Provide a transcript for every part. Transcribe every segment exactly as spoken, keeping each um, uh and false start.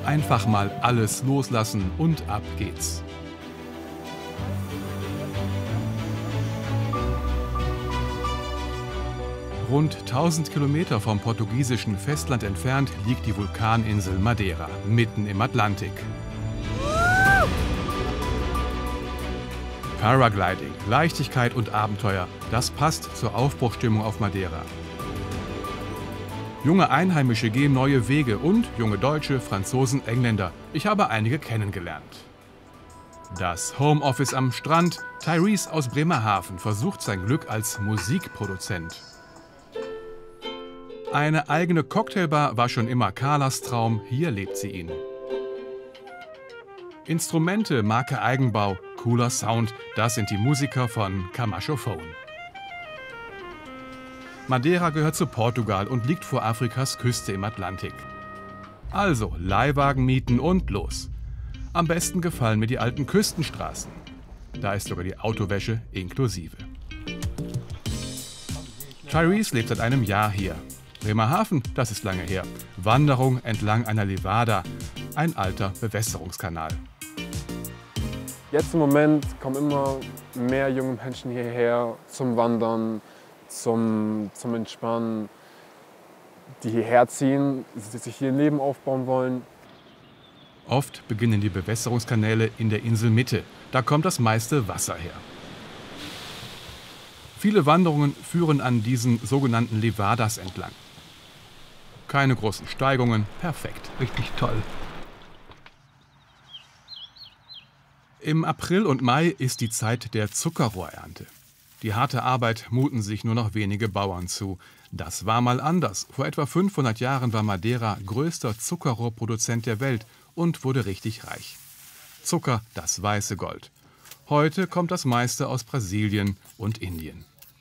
Einfach mal alles loslassen und ab geht's. Rund tausend Kilometer vom portugiesischen Festland entfernt liegt die Vulkaninsel Madeira, mitten im Atlantik. Paragliding, Leichtigkeit und Abenteuer, das passt zur Aufbruchstimmung auf Madeira. Junge Einheimische gehen neue Wege und junge Deutsche, Franzosen, Engländer. Ich habe einige kennengelernt. Das Homeoffice am Strand. Tyrese aus Bremerhaven versucht sein Glück als Musikproduzent. Eine eigene Cocktailbar war schon immer Carlas Traum, hier lebt sie ihn. Instrumente, Marke Eigenbau, cooler Sound, das sind die Musiker von Camacho Phone. Madeira gehört zu Portugal und liegt vor Afrikas Küste im Atlantik. Also Leihwagen mieten und los. Am besten gefallen mir die alten Küstenstraßen. Da ist sogar die Autowäsche inklusive. Tyrese lebt seit einem Jahr hier. Bremerhaven, das ist lange her. Wanderung entlang einer Levada, ein alter Bewässerungskanal. Jetzt im Moment kommen immer mehr junge Menschen hierher zum Wandern, zum, zum Entspannen, die hierher ziehen, die sich hier ein Leben aufbauen wollen. Oft beginnen die Bewässerungskanäle in der Inselmitte. Da kommt das meiste Wasser her. Viele Wanderungen führen an diesen sogenannten Levadas entlang. Keine großen Steigungen, perfekt, richtig toll. Im April und Mai ist die Zeit der Zuckerrohrernte. Die harte Arbeit muten sich nur noch wenige Bauern zu. Das war mal anders. Vor etwa fünfhundert Jahren war Madeira größter Zuckerrohrproduzent der Welt und wurde richtig reich. Zucker, das weiße Gold. Heute kommt das meiste aus Brasilien und Indien.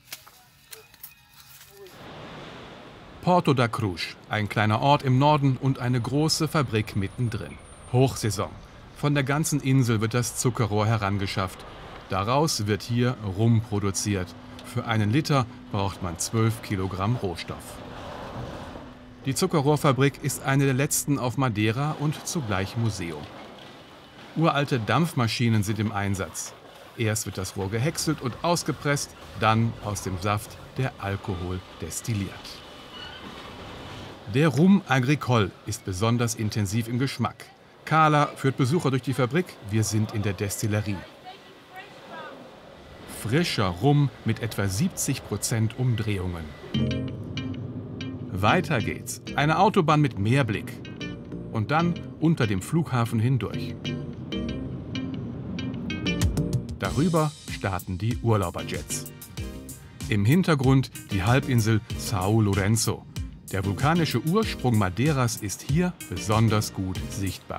Porto da Cruz, ein kleiner Ort im Norden und eine große Fabrik mittendrin. Hochsaison. Von der ganzen Insel wird das Zuckerrohr herangeschafft. Daraus wird hier Rum produziert. Für einen Liter braucht man zwölf Kilogramm Rohstoff. Die Zuckerrohrfabrik ist eine der letzten auf Madeira und zugleich Museum. Uralte Dampfmaschinen sind im Einsatz. Erst wird das Rohr gehäckselt und ausgepresst, dann aus dem Saft der Alkohol destilliert. Der Rum Agricole ist besonders intensiv im Geschmack. Carla führt Besucher durch die Fabrik, wir sind in der Destillerie. Frischer Rum mit etwa siebzig Prozent Umdrehungen. Weiter geht's. Eine Autobahn mit Meerblick. Und dann unter dem Flughafen hindurch. Darüber starten die Urlauberjets. Im Hintergrund die Halbinsel São Lourenço. Der vulkanische Ursprung Madeiras ist hier besonders gut sichtbar.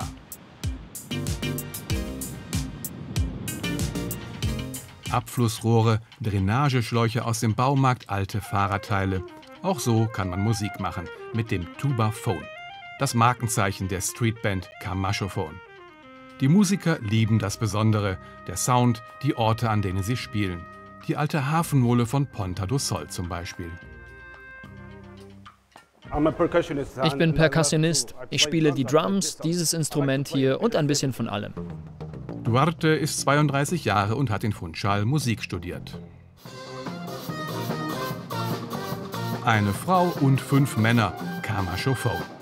Abflussrohre, Drainageschläuche aus dem Baumarkt, alte Fahrradteile. Auch so kann man Musik machen mit dem Tuba Phone, das Markenzeichen der Streetband Camacho Phone. Die Musiker lieben das Besondere, der Sound, die Orte, an denen sie spielen. Die alte Hafenmole von Ponta do Sol zum Beispiel. Ich bin Perkussionist. Ich spiele die Drums, dieses Instrument hier und ein bisschen von allem. Duarte ist zweiunddreißig Jahre und hat in Funchal Musik studiert. Eine Frau und fünf Männer, Camacho Phone.